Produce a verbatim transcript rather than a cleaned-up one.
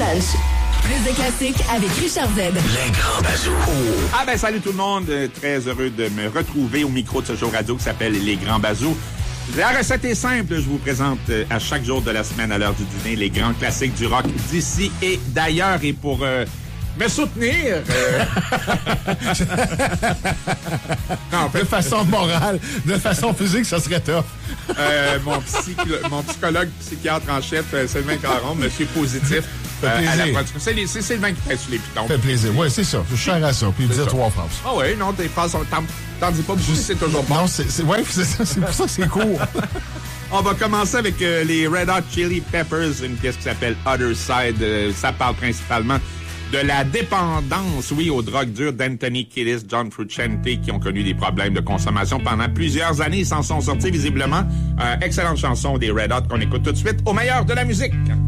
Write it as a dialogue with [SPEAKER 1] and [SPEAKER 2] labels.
[SPEAKER 1] Lunch. Plus de classiques avec Richard Z.
[SPEAKER 2] Les grands bazous.
[SPEAKER 3] Ah ben salut tout le monde, très heureux de me retrouver au micro de ce show radio qui s'appelle Les grands bazous. La recette est simple, je vous présente à chaque jour de la semaine à l'heure du dîner les grands classiques du rock d'ici et d'ailleurs. Et pour euh, me soutenir... Euh...
[SPEAKER 4] non, en fait, de façon morale, de façon physique, ça serait top.
[SPEAKER 3] euh, mon, psycholo- mon psychologue psychiatre en chef, Sylvain Caron, monsieur Positif, euh, à la production. C'est, les, c'est Sylvain qui pèse sur les pitons.
[SPEAKER 4] Fait plaisir. Oui, c'est ça. Je suis cher à ça. Puis il disait trois phrases.
[SPEAKER 3] Ah oui, non, tes phrases sont... T'en, t'en dis pas beaucoup, c'est toujours bon.
[SPEAKER 4] Non, c'est, c'est, ouais, c'est ça. C'est pour ça que c'est court.
[SPEAKER 3] On va commencer avec euh, les Red Hot Chili Peppers, une pièce qui s'appelle Other Side. Euh, ça parle principalement de la dépendance, oui, aux drogues dures d'Anthony Kiedis, John Frusciante, qui ont connu des problèmes de consommation pendant plusieurs années. Ils s'en sont sortis visiblement. Euh, excellente chanson des Red Hot qu'on écoute tout de suite au meilleur de la musique.